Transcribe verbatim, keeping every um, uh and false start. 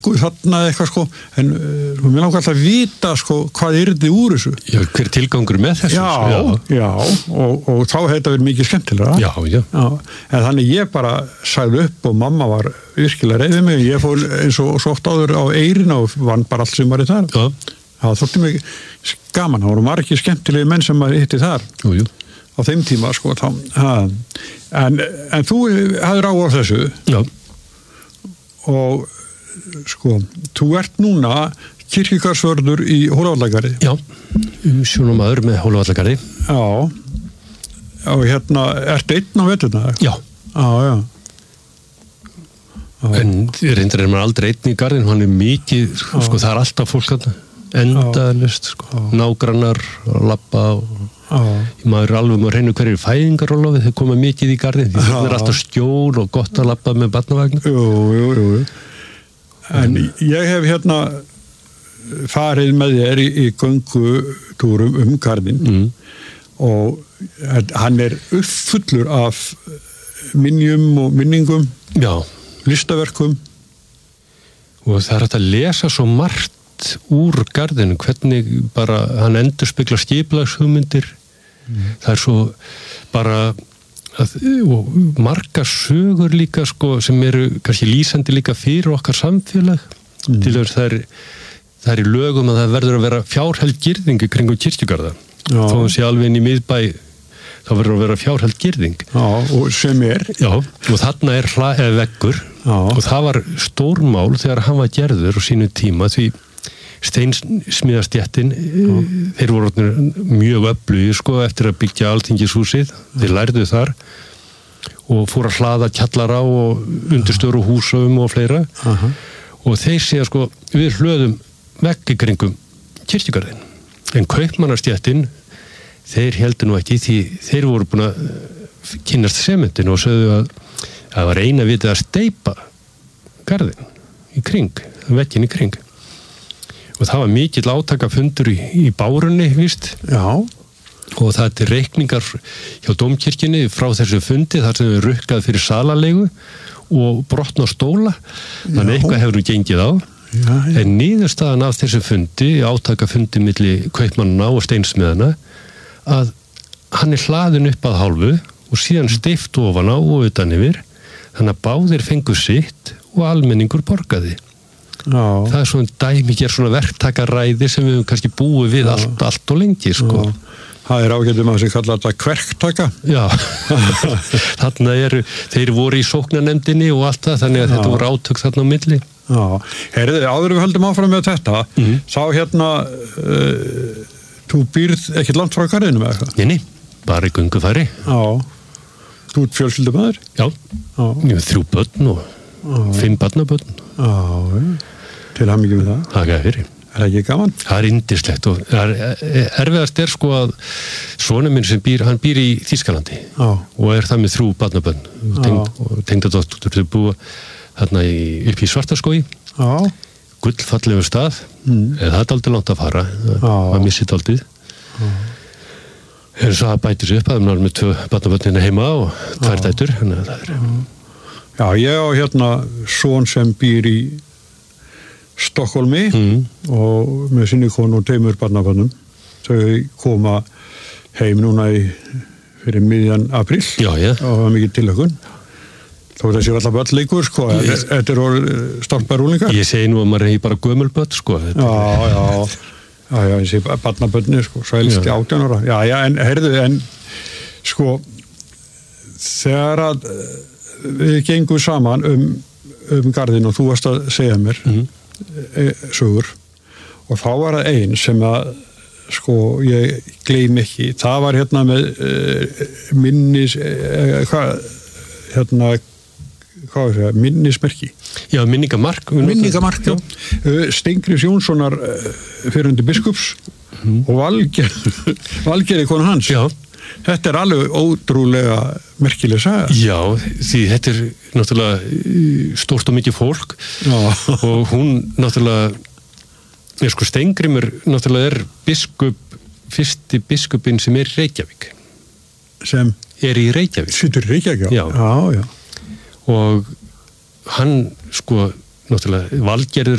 þarna eitthvað sko, en uh, mér langar alltaf að vita sko hvað yrði úr þessu. Já, hver tilgangur með þessu? Já, já, já og, og þá hefði þetta verið mikið skemmtilega. Já, já. Já, en þannig ég bara sagði upp og mamma var virkilega reið við mig. Ég fór eins og svo oft áður á Eyrin og vann bara allt sumarið þar. Já. Það þótti mig gaman, það voru margir skemmtilegi menn sem maður hitti þar. Jú, jú. Á þeim tíma sko, þá, en, en þú hafðir á á þessu. Já. Og sko, þú ert núna kirkjugarðsvörður í Hólavallagarði. Já, umsjónamaður með Hólavallagarði. Já, og hérna, ertu einn á veturna? Já. Já, já. já. En reyndar er maður aldrei einn í garðin, hann er mikið, já. Sko, það er alltaf fólk þarna, endalaust, sko, nágrannar, labba og maður er alveg með reynu hverju fæðingarólofi, þeir koma mikið í garðin, því það er alltaf skjól og gott að labba með barnavagn. Jú, jú, jú. En ég hef hérna farið með þér í, í göngutúrum um garðin mm. og hann er uppfullur af minjum og minningum, já. Listaverkum. Og það er hægt að lesa svo margt úr garðinu, hvernig bara hann endurspeglar skipulagshugmyndir. Mm. Það er svo bara að, og margar sögur líka sko, sem eru kannski lýsandi líka fyrir okkar samfélag. Mm. Til þess það er, það er í lögum að það verður að vera fjárheld girðing kringum kirkjugarða. Þó að sé alveg inn í miðbæ þá verður að vera fjárheld girðing. Já, og sem er. Já, og þarna er hla, eða veggur. Já. Og það var stórmál þegar hann var gerður á sínu tíma því steinsmíðastjættin, þeir voru mjög öflugir sko eftir að byggja Alþingishúsið, þeir lærðu þar og fóru að hlaða kjallara og undirstöru húsum og fleira. Uh-huh. Og þeir segja sko, við hlöðum vegg í kringum kirkjugarðin, en kaupmannastjættin, þeir heldur nú ekki því þeir voru búin að kynnast sementinu og sögðu að það var eina vitið að steypa garðin í kring, veggin í kring. Og það var mikill átakafundur í, í Bárunni, víst. Já. Og það er reikningar hjá Dómkirkjunni frá þessu fundi, þar sem við rukkað fyrir salalegu og brotna stóla. Þannig eitthvað hefur nú gengið á. Já, já. En niðurstaðan af þessu fundi, átakafundi milli kaupmannana og steinsmiðana, að hann er hlaðin upp að hálfu og síðan steypt ofan á og utan yfir. Þannig að báðir fengu sitt og almenningur borgaði. Já. Það er svona dæmiger svona verktakaræði sem við höfum kannski búið við Já. allt, allt og lengi sko. Já. Það er ágætum að þessi kalla þetta kverktaka. Já, þarna eru, þeir voru í sóknarnefndinni og allt það, þannig að Já. Þetta voru átök þarna á milli. Já, heyrðu, áður við höldum áfram með þetta, mm. þá hérna, uh, þú býrð ekkert langt frá garðinu með eitthvað? Nei, nei, bara í göngufæri. Já, þú ert fjölskyldumæður? Já, Já. Ég hef þrjú börn og Já. Fimm barnabörn. Já, til hamingju með það. Það er fyrir. Er það ekki gaman? Það er yndislegt og er, erfiðast er sko að sonur minn sem býr, hann býr í Þýskalandi Já. Og er það með þrjú barnabörn tengd, og tengdadóttur þau búa þarna í, upp í Svartaskógi. Já. Gullfallegu stað, mm. eða það er aldrei langt að fara, maður missið aldrei. En svo bætir sig upp að maður með tvö barnabörnina heima og tvær dætur, þannig að það er... Já, ég á hérna son sem býr í Stokkólmi mm. og með sinni konu og tveimur barnabörnum. Þau koma heim núna í, fyrir miðjan apríl já, já. Og það var mikið tilökun. Þó þessi er alltaf börnleikur, sko. Ég, þetta er storparúlingar. Ég segi nú að maður er bara gömulbörn, sko. Þetta já, já, já, já, þessi barnabörnir, sko, svo elst í átján ára. Já, já, en heyrðu, en sko, þegar að við gengum saman um, um garðin og þú varst að segja mér mm. e, sögur og þá var það ein sem að sko ég gleymi ekki það var hérna með e, minnis e, hvað hérna hvað er það, minnismerki já, minningamark minningamark, já, já. Steingríms Jónssonar fyrrandi biskups mm. og Valgerði Valgerði konu hans já. Þetta er alveg ótrúlega merkileg saga. Já, því þetta er náttúrulega stórt og mikið fólk Já. Og hún náttúrulega er sko Steingrímur náttúrulega er biskup fyrsti biskupinn sem er í Reykjavík sem er í Reykjavík Sittur í Reykjavík, já. Já, já. Og hann sko náttúrulega Valgerður